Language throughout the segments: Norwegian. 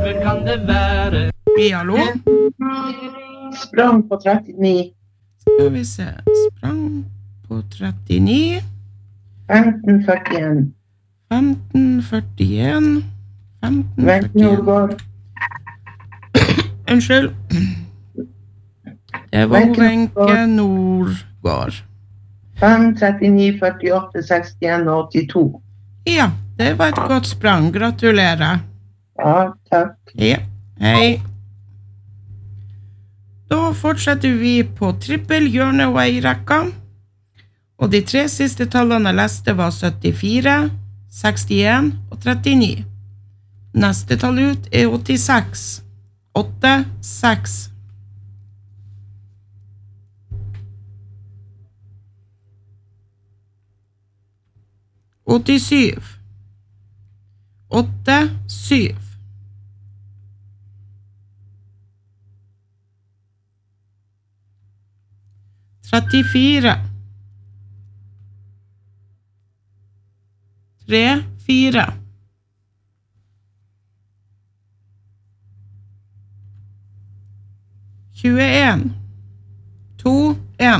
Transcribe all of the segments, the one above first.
hvem kan det være? Hallo? Sprang på 39. Skal vi se. Sprang på 39. 1541. 1541. Wenche Nordgaard. Unnskyld. Det var Wenche Nordgaard. 5, 39, 48, 61 og 82. Ja, det var et godt sprang. Gratulerer. Ja, takk. Ja, hei. Da fortsetter vi på trippel, hjørne og ei-rekka. Og de 3 siste tallene jeg leste var 74, 61 og 39. Neste tall ut er 86. 8, 6. «87. 8, 7. 34. 3, 4. 21. 2, 1.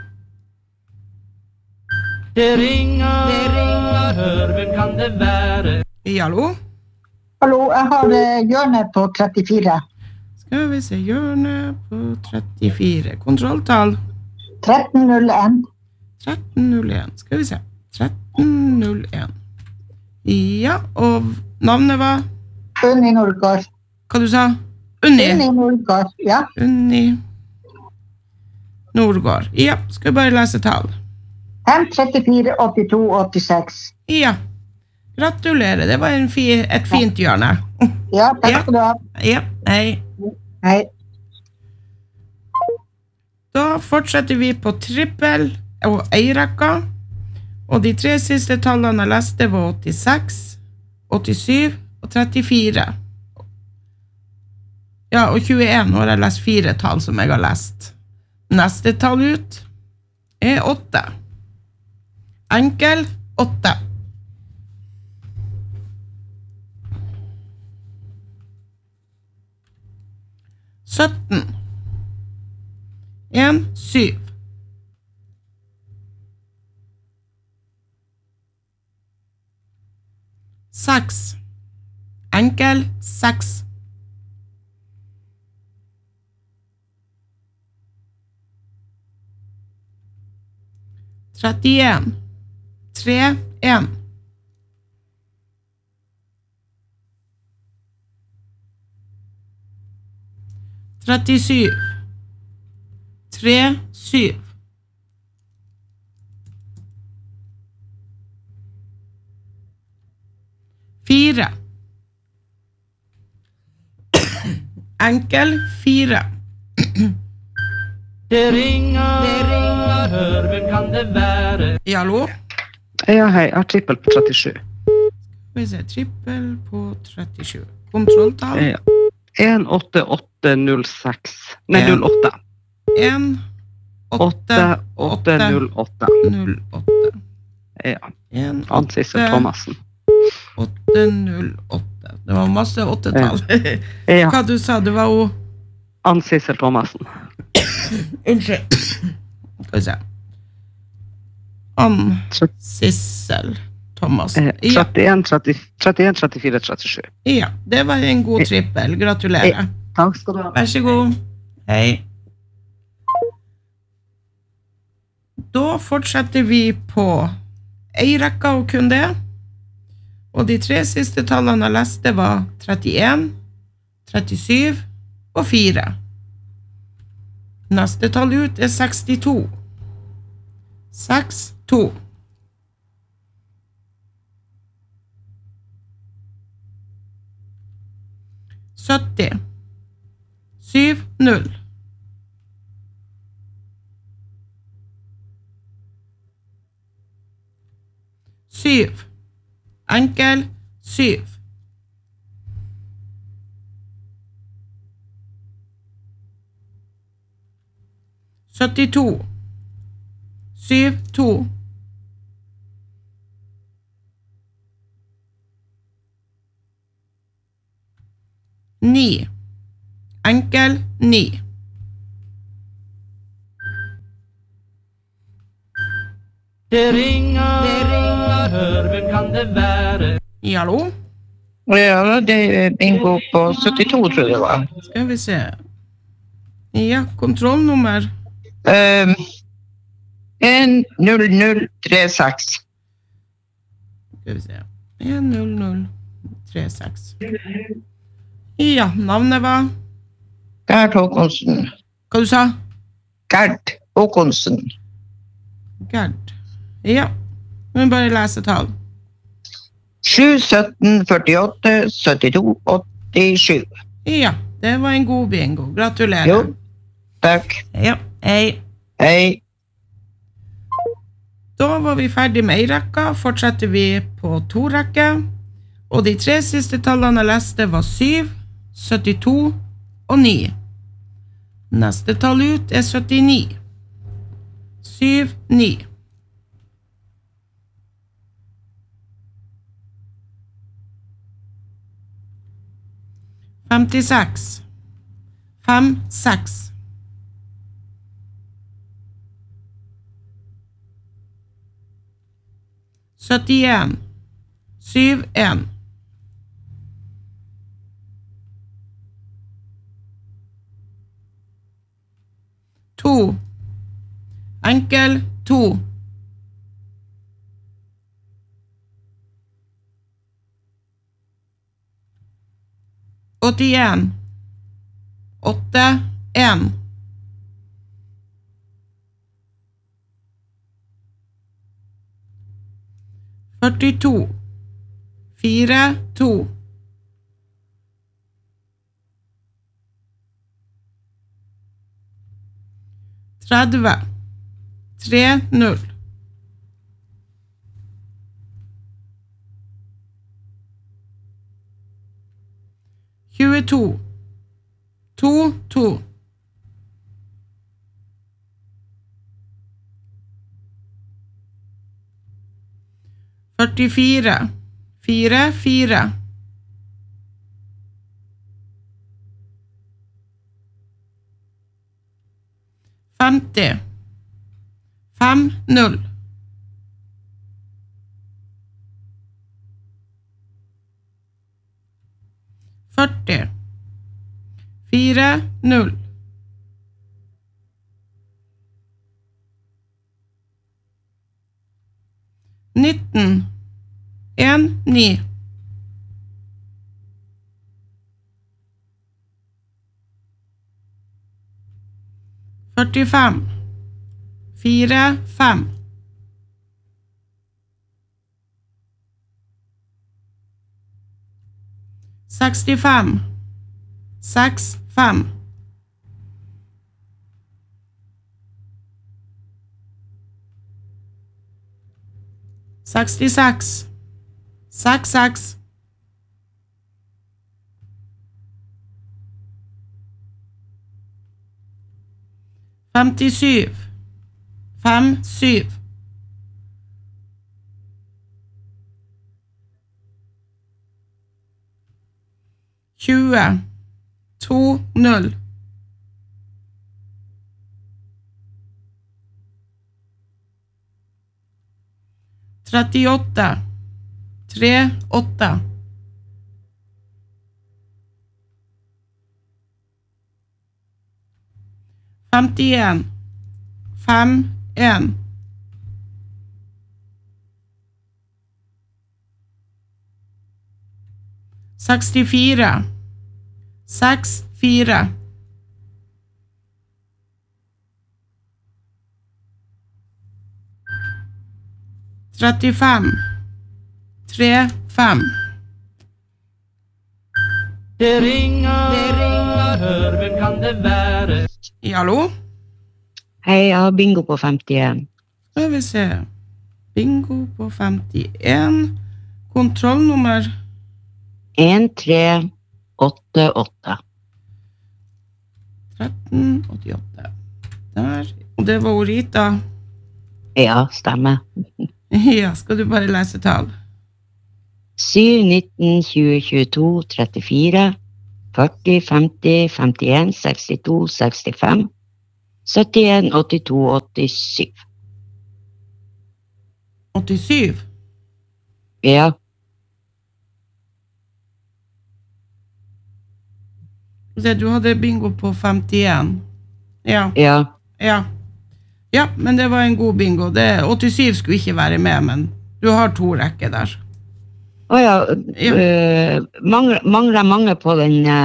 Det ringer, hør, hvem kan det være? Hallo? Hallo, jeg har hjørnet på 34. Skal vi se, hjørne på 34. Kontrolltall. 1301. 1301. Skal vi se. 1301. Ja, og navnet var? Unni Nordgaard. Hva du sa? Unni? Unni Nordgaard, ja. Unni Nordgaard. Ja, skal vi bare lese tall. 5, 34, 82, 86. Ja, gratulerer. Det var et fint hjørne. Ja, takk skal du ha. Ja, hei. Hei. Da fortsetter vi på trippel og ei-rekka. Og de 3 siste tallene jeg leste var 86, 87 og 34. Ja, og 21. Nå har jeg lest 4 tall som jeg har lest. Neste tall ut er 8. Enkel 8. 17. 1, 7. 6. Enkel 6. 31. 3, 1. 37. 3, 7. 4. Enkel 4. Det ringer, hør, hvem kan det være? Hallo? Ja, hei, jeg har trippel på 37. Skal vi se, trippel på 37. Kontrolltall. Ja. 18806. Nei, 08. 1, 8, 8, 808. 08. Ja. 1, Ann-Sissel Thomassen. 808. Det var masse 8-tall. Ja. Hva du sa, det var jo... Ann-Sissel Thomassen. Unnskyld. Skal vi se. Ann-Sissel Thomassen. Ja. 31, 34, 37. Ja, det var en god trippel. Gratulerer. Takk skal du ha. Vær så god. Hei. Da fortsetter vi på ei-rekka og kun det. Og de 3 siste tallene jeg leste var 31, 37 og 4. Neste tall ut er 62. 6, 2. 70. 7, 0. 7. Enkel 7. 72. 7, 2. 9. Enkel 9. Det ringer, hør, hvem kan det være? Hallo? Ja, det er bingo på 72, tror jeg det var. Skal vi se. Ja, kontrollnummer. 10036. Skal vi se. 10036. Ja, navnet var? Gerd Håkonsen. Hva du sa? Gerd Håkonsen. Gerd. Ja, nå bare lese tall. 7, 17, 48, 72, 87. Ja, det var en god bingo. Gratulerer. Jo, takk. Ja, hei. Hei. Da var vi ferdig med en rekke. Fortsetter vi på 2 rekker. Og de 3 siste tallene jeg leste var 7, 72 og 9. Neste tall ut er 79. 7, 9. «56, 5, 6. 71, 7, 1. 2, enkel 2. 81, 8, 1. 42, 4, 2. 30, 3, 0. 22, 2, 2. 44, 4, 4. 50, 5, 0. 40, 4, 0. 19, 1, 9. 45, 4, 5. 65, 6, 5. 66, 6, 6. 57, 5, 7. 20, 2, 0. 38, 3, 8. 51, 5, 1. 64, 6, 4. 35, 3, 5. Det ringer, hør, hvem kan det være? Hallo? Hei, jeg har bingo på 51. Skal vi se. Bingo på 51. Kontrollnummer 1388. 1388. Der. Og det var Rita. Ja, stemmer. Ja, skal du bare lese tall? 7, 19, 20, 22, 34, 40, 50, 51, 62, 65, 71, 82, 87. 87? Ja, Du hadde bingo på 51. Ja, ja. ja. Ja, men det var en god bingo. 87 skulle ikke være med, men du har 2 rekker der. Åja, Ja. mangler mange på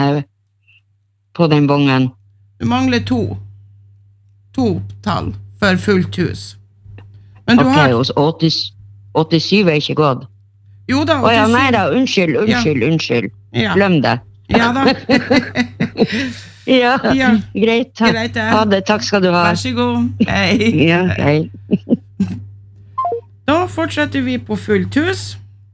den bongen. Du mangler 2. 2 tall for fullt hus. Men du Ok, har... og 87 er ikke gått. Jo da, 87. Åja, nei da, unnskyld. Ja. Glem det. Ja da. Ja, Ja. greit. Greit det. Ha det, takk skal du ha. Vær så god. Hei. Ja, hei. Da fortsetter vi på fullt hus.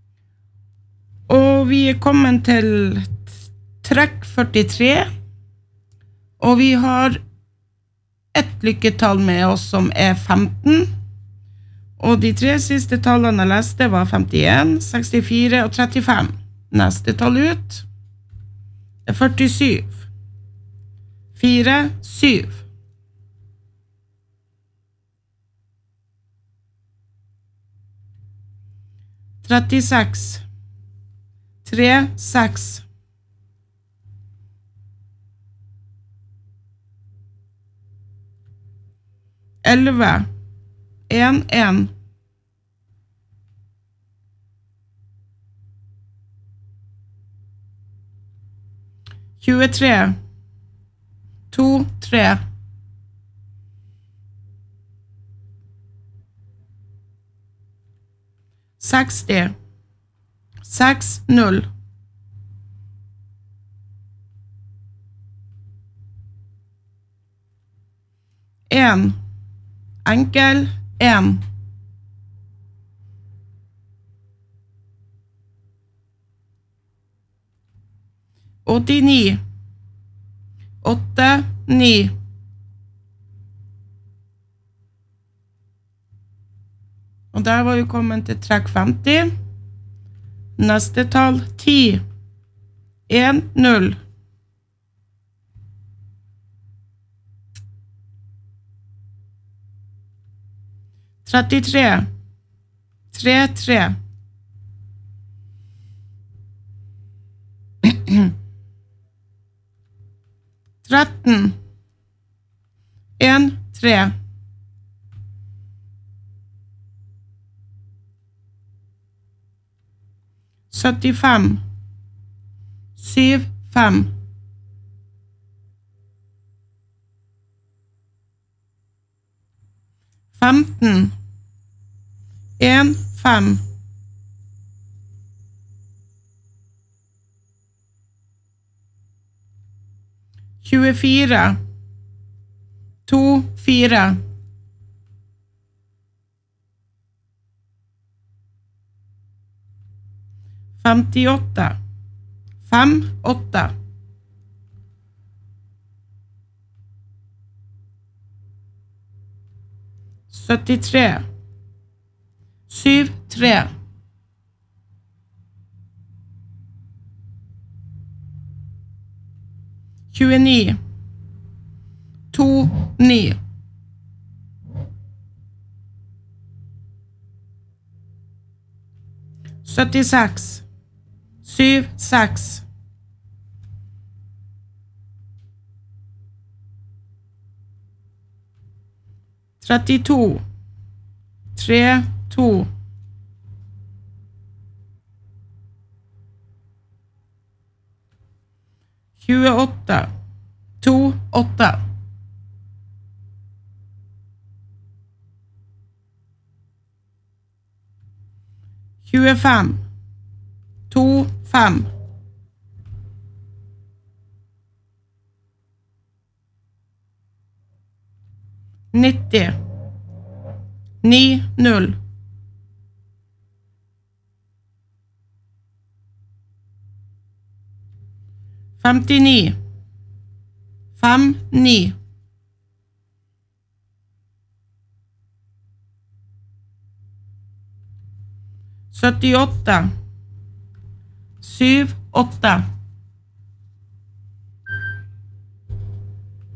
Og vi er kommet til trekk 43. Og vi har et lykketall med oss som er 15. Og de 3 siste tallene jeg leste var 51, 64 og 35. Neste tall ut er 47. 4, 7. 36. 3, 6. 11. 1, 1. 23. 2, 3. 60. 6, 0. 1. Enkel 1. 89. 8, 9. Og der var vi kommet til trekk 50. Neste tall 10. 1, 0. 33. 3, 3. 13. 1, 3. 75. 7, 5. 15. 1, 5. 24. 2, 4. 58. 5, 8. 73. 7, 3. 29. 2, 9. 76. 7, 6. 32. 3, 2. 28. 2, 8. 25. 2, 5. 90. 9, 0. 59. 5, 9. 78. 7, 8.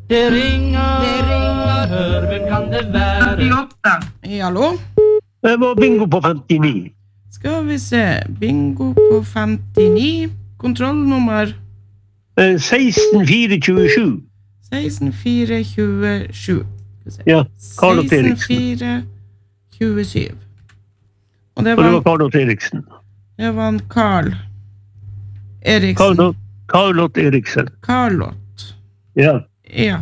Det ringer, hør, hvem kan det være? 58. Hallo? Det var bingo på 59. Skal vi se. Bingo på 59. Kontrollnummer 16427. 16427. Ja, Karl Ott Eriksen. 16427. Og det Og det var var, Karl Ott Eriksen. det var en Karl Eriksen. Karl Ott Eriksen. Karl Ott. Ja. Ja.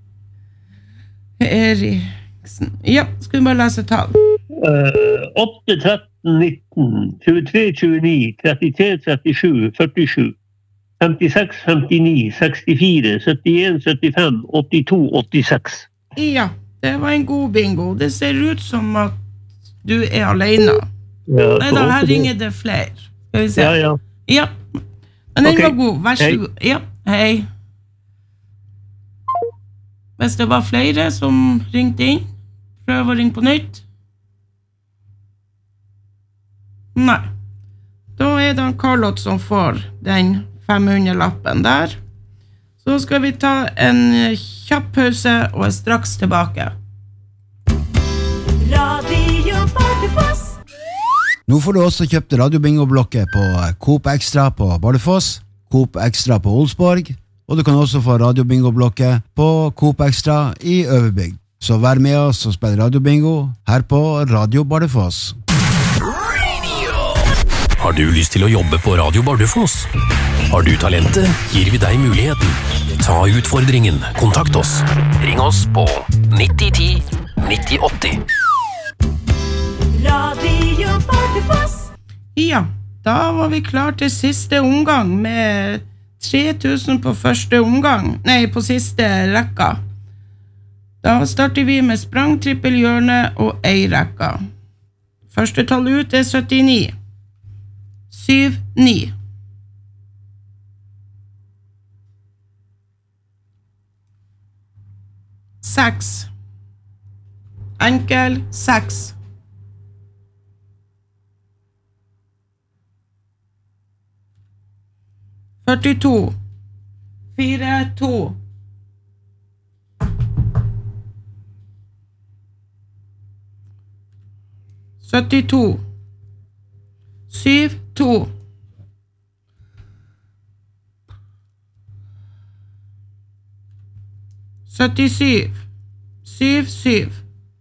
Eriksen. Ja, skal vi bare lese tall. 8, 13, 19, 23, 29, 33, 37, 47, 56, 59, 64, 71, 75, 82, 86. Ja, det var en god bingo. Det ser ut som at du er alene. Ja, Nei da, her ringer det flere. Skal vi se. Ja. Ja, men den Ok. var god. Vær så Hei. god. Ja, hei. Hvis det var flere som ringte inn, prøv å ringe på nytt. Nei. Da er det Karl-Ott som får den 500-lappen der. Så skal vi ta en kjapp pause og er straks tilbake. Radio Bardufoss. Nå får du også kjøpt radiobingo-blokket på Coop Extra på Bardufoss, Coop Extra på Olsborg, og du kan også få radiobingo-blokket på Coop Extra i Øverbygd. Så vær med oss og spill radiobingo her på Radio Bardufoss. Har du lyst til å jobbe på Radio Bardufoss? Har du talentet, gir vi deg muligheten. Ta utfordringen. Kontakt oss. Ring oss på 9010 9080. Radio Bardufoss. Ja, da var vi klar til siste omgang med 3000 på første omgang. Nei, på siste rekka. Da starter vi med sprang, trippel, hjørne og ei rekka. Første tall ut er 79. 7, 9. Seks. Enkel, 6. 42. 4, 2. 72. 7, 2. 77. 7, 7.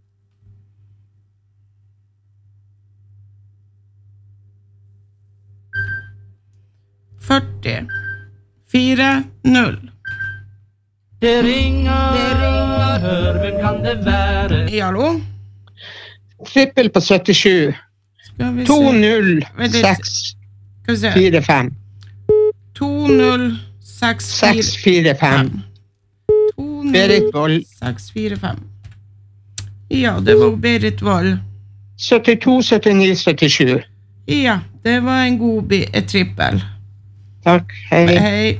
40. 4, 0. Det ringer, hør, hvem kan det være? Hallo? Trippel på 77. Skal vi 2, se. 0, Vent litt. 6, Skal vi se. 4, 5. 2, 0, 6, 4, 6, 4, 5. 2, 0, Berit Vold. 6, 4, 5. Ja, det var Berit Vold. 72, 79, 77. Ja, det var en god trippel. Takk, hei. Hei.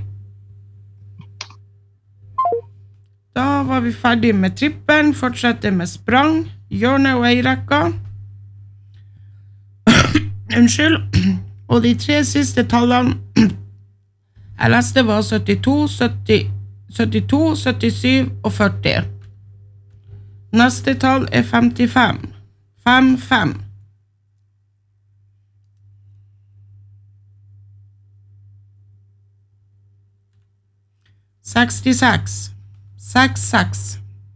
Da var vi ferdig med trippelen, fortsetter med sprang, hjørne og ei rekka. Unnskyld. Og de 3 siste tallene jeg leste var 72, 72, 77 og 40. Neste tall er 55. 5, 5. 66. 6, 6.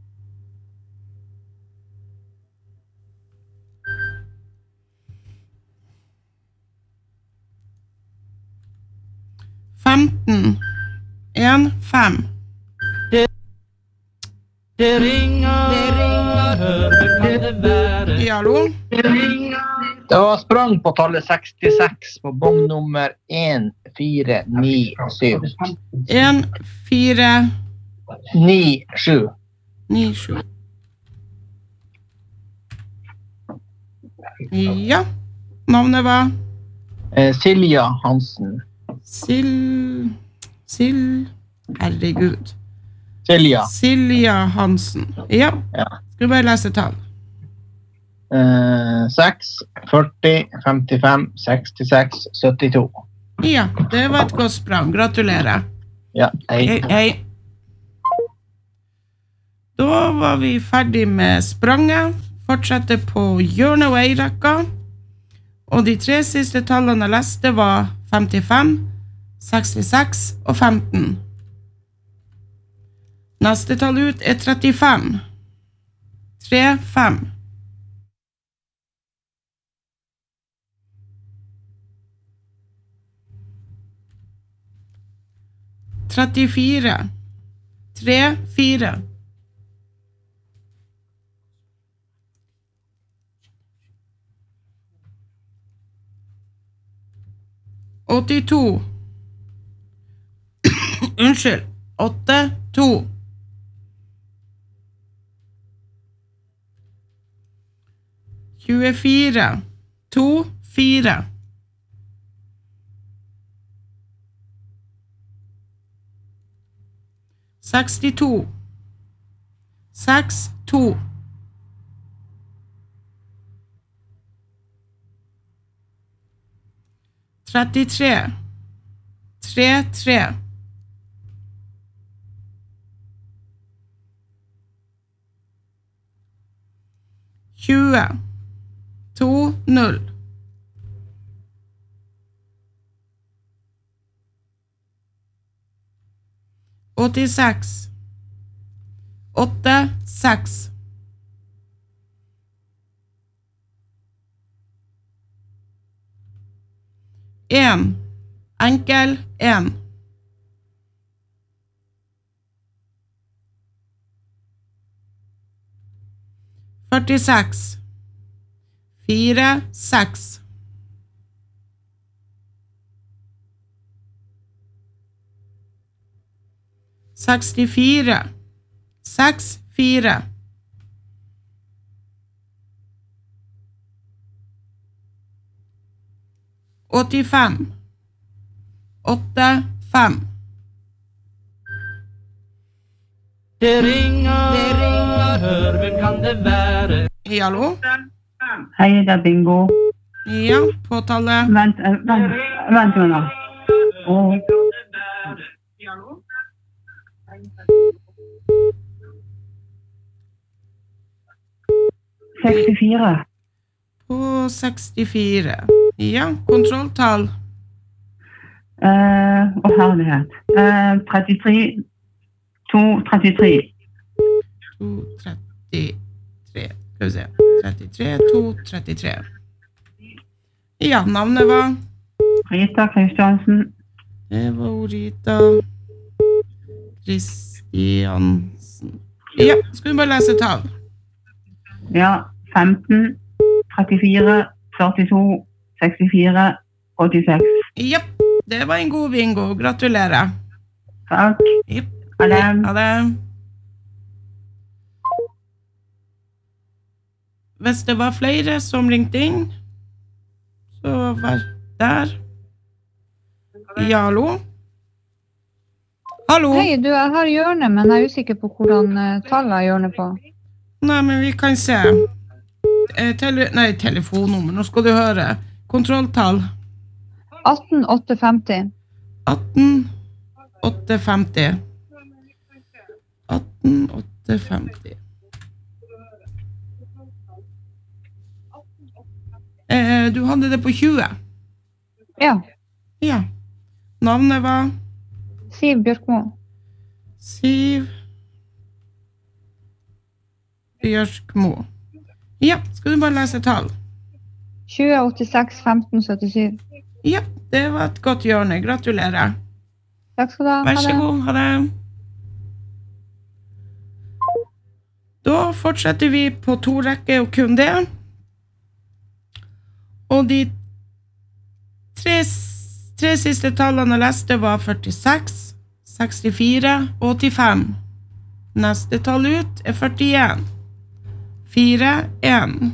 15. 1, 5. Det ringer, hør, hvem kan det være? Hallo? Det var sprang på tallet 66 på bong nummer 1, 4, 9, 7. 1, 4, 9, 7. 9, 7. Ja. Navnet var? Silja Hansen. Herregud. Silja. Silja Hansen. Ja. Skal vi bare lese tall? 6, 40, 55, 66, 72. Ja, det var et godt sprang. Gratulerer. Ja, hei. Hei, hei. Da var vi ferdig med spranget. Fortsetter på hjørne- og eirekka. Og de 3 siste tallene jeg leste var 55, 66 og 15. Neste tall ut 35. 3, 5. Trettifire. 3, 4. 82. Unnskyld. 8, 2. 24. 2, 4. 62. 6, 2. 33. 3, 3. 20. 2, 0. 86. 8, 6. 1. Enkel 1. 46. 4, 6. 64. 6, 4. 85. 8, 5. Det ringer, hør, hvem kan det være? Hallo? Hei, det er bingo. Ja, påtale. Vent nå. Åh. På 64. Ja, kontrolltall. Herlighet. 33. 2, 33. 2, 33. Skal vi se. 33, 2, 33. Ja, navnet var? Rita Kristiansen. Det var Rita Kristiansen. Ja, skal du bare lese tall? Ja, 15, 34, 42, 64, 86. Ja, det var en god bingo. Gratulerer. Takk. Yep. Ha det. Ha det. Hvis det var flere som ringte inn, så var der. Ja, hallo? Hallo? Hei, du, jeg har hjørne, men jeg er usikker på hvordan tallet er hjørne på. Nei, men vi kan se. Telefonnummer, nå skal du høre. Kontrolltall. 18850. 18850. 18850. Du hadde det på 20. Ja. Ja. Navnet var? Siv Bjørkmo. Siv Bjørkmo. Ja, skal du bare lese tall? 20, 86, 15, 77. Ja, det var et godt hjørne. Gratulerer. Takk skal du ha. Vær så god, ha det. Da fortsetter vi på 2 rekker og kun det. Og de 3 siste tallene jeg leste var 46, 64 og 85. Neste tall ut er 41. 4, 1.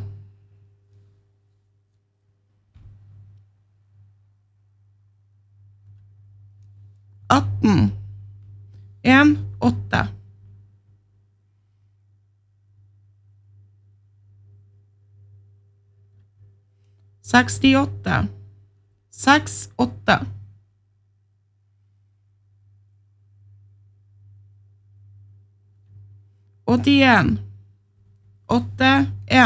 18. 1, 8. 68. 6, 8. 88. 81 81